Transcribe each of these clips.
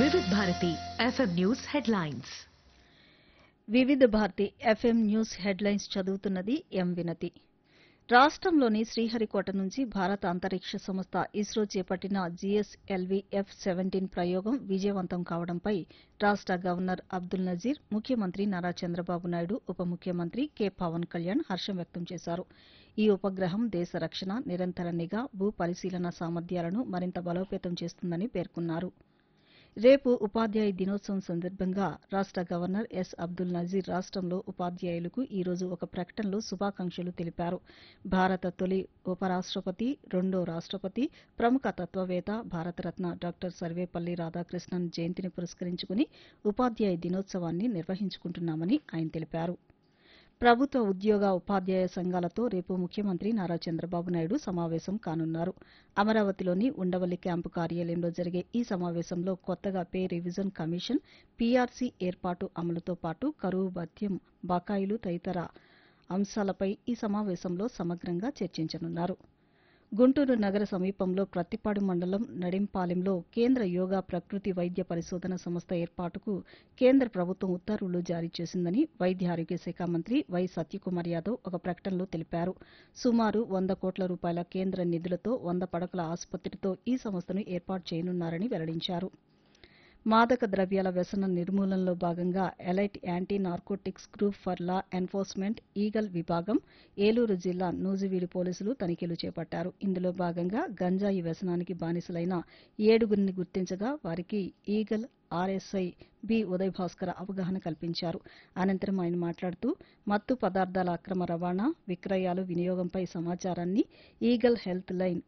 వివిధ Bharati FM news headlines. వివిధ Bharati FM news headlines చదువుతున్నది ఎం వినతి. రాష్ట్రంలోని శ్రీహరికోట నుంచి భారత అంతరిక్ష సంస్థ ఇస్రో చేపట్టిన జీఎస్ఎల్వీ F-17 ప్రయోగం విజయవంతం కావడంపై రాష్ట గవర్నర్ అబ్దుల్ నజీర్, ముఖ్యమంత్రి నారా చంద్రబాబు నాయుడు, ఉప ముఖ్యమంత్రి కె పవన్ కళ్యాణ్ హర్షం వ్యక్తం చేశారు. ఈ ఉపగ్రహం దేశ రక్షణ, నిరంతర నిఘా, భూ పరిశీలన సామర్థ్యాలను మరింత బలోపేతం చేస్తుందని పేర్కొన్నారు. రేపు ఉపాధ్యాయ దినోత్సవం సందర్భంగా రాష్ట గవర్నర్ ఎస్ అబ్దుల్ నజీర్ రాష్ట్రంలో ఉపాధ్యాయులకు ఈ రోజు ఒక ప్రకటనలో శుభాకాంక్షలు తెలిపారు. భారత తొలి ఉపరాష్టపతి, రెండో రాష్టపతి, ప్రముఖ తత్వవేత్త, భారతరత్న డాక్టర్ సర్వేపల్లి రాధాకృష్ణన్ జయంతిని పురస్కరించుకుని ఉపాధ్యాయ దినోత్సవాన్ని నిర్వహించుకుంటున్నామని ఆయన తెలిపారు. ప్రభుత్వ ఉద్యోగ ఉపాధ్యాయ సంఘాలతో రేపు ముఖ్యమంత్రి నారా చంద్రబాబు నాయుడు సమావేశం కానున్నారు. అమరావతిలోని ఉండవల్లి క్యాంపు కార్యాలయంలో జరిగే ఈ సమావేశంలో కొత్తగా పే రివిజన్ కమిషన్, పీఆర్సీ ఏర్పాటు అమలుతో పాటు కరువు భత్యం, బకాయిలు తదితర అంశాలపై ఈ సమావేశంలో సమగ్రంగా చర్చించనున్నారు. గుంటూరు నగర సమీపంలో ప్రత్తిపాడు మండలం నడింపాలెంలో కేంద్ర యోగా ప్రకృతి వైద్య పరిశోధన సంస్థ ఏర్పాటుకు కేంద్ర ప్రభుత్వం ఉత్తర్వులు జారీ చేసిందని వైద్య ఆరోగ్య శాఖ మంత్రి వై సత్యకుమార్ యాదవ్ ఒక ప్రకటనలో తెలిపారు. సుమారు 100 కోట్ల రూపాయల కేంద్ర నిధులతో 100 పడకల ఆసుపత్రితో ఈ సంస్థను ఏర్పాటు చేయనున్నారని వెల్లడించారు. మాదక ద్రవ్యాల వ్యసన నిర్మూలనలో భాగంగా elite anti narcotics group for law enforcement eagle విభాగం ఏలూరు జిల్లా నూజివీడు పోలీసులు తనిఖీలు చేపట్టారు. ఇందులో భాగంగా గంజాయి వ్యసనానికి బానిసలైన 7గురిని గుర్తించగా వారికి eagle RSI B Uday Bhaskar అవగాహన కల్పించారు. అనంతరం ఆయన మాట్లాడుతూ మత్తు పదార్థాల అక్రమ రవాణా, విక్రయాలు, వినియోగంపై సమాచారాన్ని ఈగల్ హెల్త్ లైన్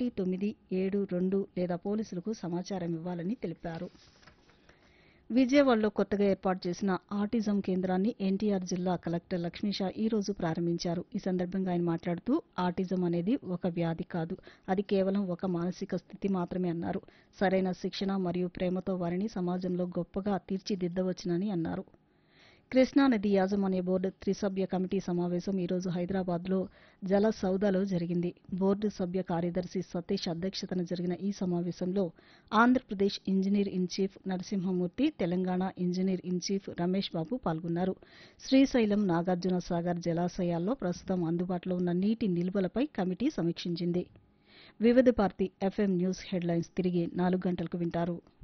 1972 లేదా పోలీసులకు సమాచారం ఇవ్వాలని తెలిపారు. విజయవాడలో కొత్తగా ఏర్పాటు చేసిన ఆటిజం కేంద్రాన్ని ఎన్టీఆర్ జిల్లా కలెక్టర్ లక్ష్మీషా ఈ రోజు ప్రారంభించారు. ఈ సందర్భంగా ఆయన మాట్లాడుతూ ఆటిజం అనేది ఒక వ్యాధి కాదు, అది కేవలం ఒక మానసిక స్థితి మాత్రమే అన్నారు. సరైన శిక్షణ మరియు ప్రేమతో వారిని సమాజంలో గొప్పగా తీర్చిదిద్దవచ్చునని అన్నారు. కృష్ణానది యాజమాన్య బోర్డు త్రిసభ్య కమిటీ సమావేశం ఈ రోజు హైదరాబాద్లో జల సౌదాలో జరిగింది. బోర్డు సభ్య కార్యదర్శి సతీష్ అధ్యక్షతన జరిగిన ఈ సమావేశంలో Andhra Pradesh engineer in chief Narasimhamurthy, Telangana engineer in chief Ramesh Babu పాల్గొన్నారు. శ్రీశైలం, నాగార్జున సాగర్ జలాశయాల్లో ప్రస్తుతం అందుబాటులో ఉన్న నీటి నిల్వలపై కమిటీ సమీక్షించింది. వివిధ భారతి ఎఫ్ఎం న్యూస్ హెడ్లైన్స్ తిరిగి 4 గంటలకు వింటారు.